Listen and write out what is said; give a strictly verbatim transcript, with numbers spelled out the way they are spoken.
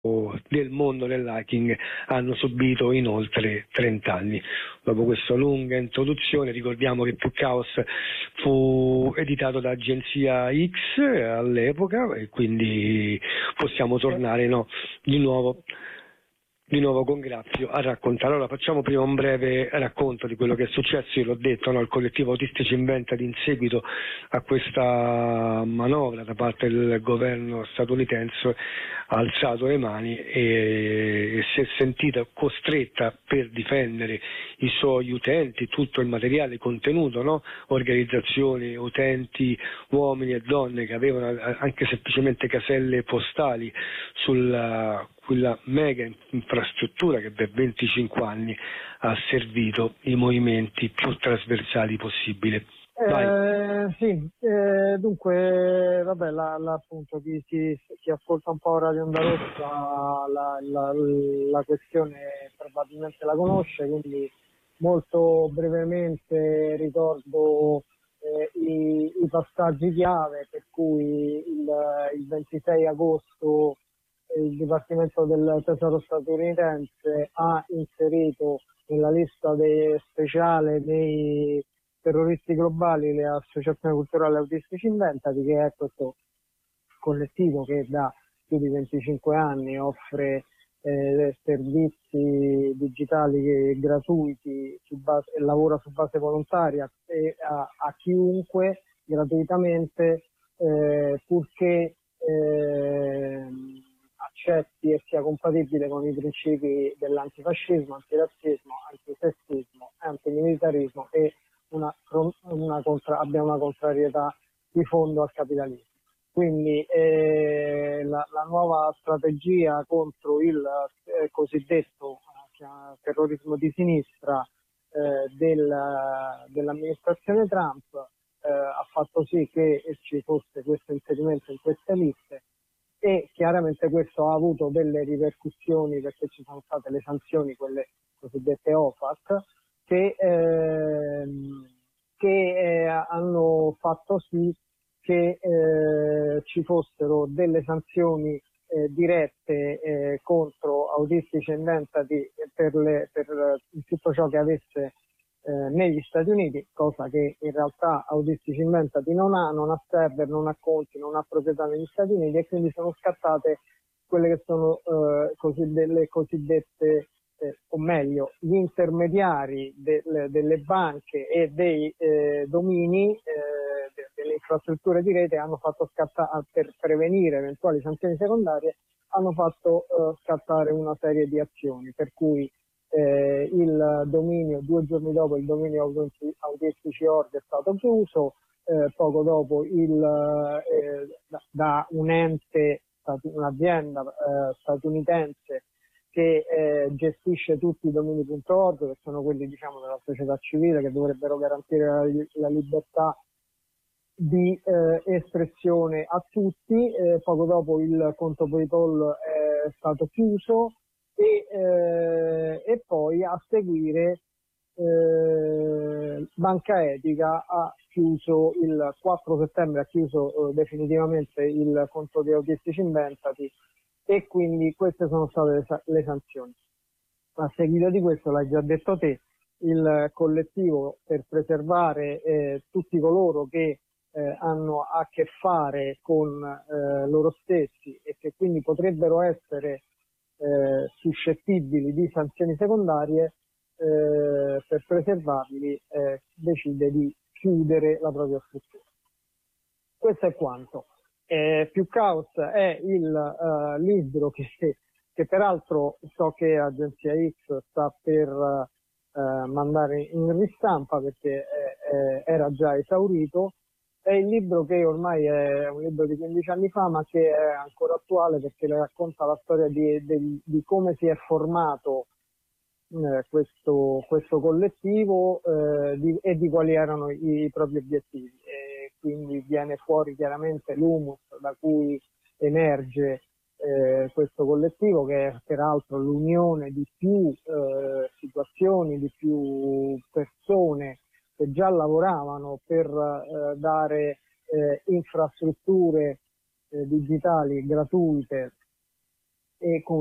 del mondo dell'hacking hanno subito in oltre trenta anni. Dopo questa lunga introduzione ricordiamo che Più Caos fu editato da Agenzia X all'epoca e quindi possiamo tornare no, di nuovo di nuovo con Grazio a raccontare. Allora facciamo prima un breve racconto di quello che è successo. Io l'ho detto, no? Il collettivo Autistici Inventati in seguito a questa manovra da parte del governo statunitense ha alzato le mani e, e si è sentita costretta per difendere i suoi utenti, tutto il materiale contenuto, no? Organizzazioni, utenti, uomini e donne che avevano anche semplicemente caselle postali sulla quella mega infrastruttura che per venticinque anni ha servito i movimenti più trasversali possibili. Eh, sì, eh, dunque, vabbè, la, la, appunto, chi, chi, chi ascolta un po' Radio Onda Rossa la, la, la questione probabilmente la conosce, quindi molto brevemente ricordo eh, i, i passaggi chiave, per cui il, il ventisei agosto il Dipartimento del Tesoro statunitense ha inserito nella lista de, speciale dei terroristi globali le associazioni culturali autistici inventati, che è questo collettivo che da più di venticinque anni offre eh, servizi digitali gratuiti su base, e lavora su base volontaria e a, a chiunque gratuitamente eh, purché eh, accetti e sia compatibile con i principi dell'antifascismo, antirazzismo, antisessismo, antimilitarismo e una, una contra, abbia una contrarietà di fondo al capitalismo. Quindi eh, la, la nuova strategia contro il eh, cosiddetto eh, terrorismo di sinistra eh, del, dell'amministrazione Trump eh, ha fatto sì che ci fosse questo inserimento in queste liste. E chiaramente questo ha avuto delle ripercussioni perché ci sono state le sanzioni, quelle cosiddette O F A C, che, ehm, che eh, hanno fatto sì che eh, ci fossero delle sanzioni eh, dirette eh, contro Autistici Inventati per, le, per tutto ciò che avesse Eh, negli Stati Uniti, cosa che in realtà Autistici Inventati non ha, non ha server, non ha conti, non ha proprietà negli Stati Uniti, e quindi sono scattate quelle che sono eh, così, delle cosiddette, eh, o meglio, gli intermediari de, delle banche e dei eh, domini, eh, de, delle infrastrutture di rete hanno fatto scattare, per prevenire eventuali sanzioni secondarie, hanno fatto eh, scattare una serie di azioni, per cui Eh, il dominio, due giorni dopo il dominio Autistici Org è stato chiuso, eh, poco dopo il, eh, da, da un ente, un'azienda eh, statunitense che eh, gestisce tutti i domini punto org, che sono quelli diciamo della società civile che dovrebbero garantire la, la libertà di eh, espressione a tutti, eh, poco dopo il conto PayPal è stato chiuso. E, eh, e poi a seguire eh, Banca Etica ha chiuso il quattro settembre, ha chiuso eh, definitivamente il conto di Autistici Inventati, e quindi queste sono state le, le sanzioni. A seguito di questo, l'hai già detto te, il collettivo, per preservare eh, tutti coloro che eh, hanno a che fare con eh, loro stessi e che quindi potrebbero essere Eh, suscettibili di sanzioni secondarie, eh, per preservarli eh, decide di chiudere la propria struttura. Questo è quanto. Eh, Più Caos è il uh, libro che, che peraltro so che Agenzia X sta per uh, mandare in ristampa perché eh, era già esaurito. È il libro che ormai è un libro di quindici anni fa, ma che è ancora attuale perché le racconta la storia di, di, di come si è formato eh, questo, questo collettivo eh, di, e di quali erano i, i propri obiettivi. E quindi viene fuori chiaramente l'humus da cui emerge eh, questo collettivo, che è peraltro l'unione di più eh, situazioni, di più persone che già lavoravano per eh, dare eh, infrastrutture eh, digitali gratuite e con